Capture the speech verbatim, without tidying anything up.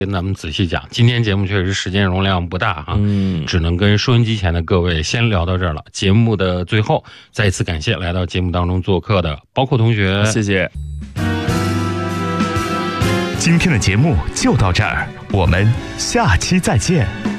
跟咱们仔细讲。今天节目确实时间容量不大哈，嗯，只能跟收音机前的各位先聊到这儿了。节目的最后，再一次感谢来到节目当中做客的包括同学， 谢谢。 今天的节目就到这儿，我们下期再见。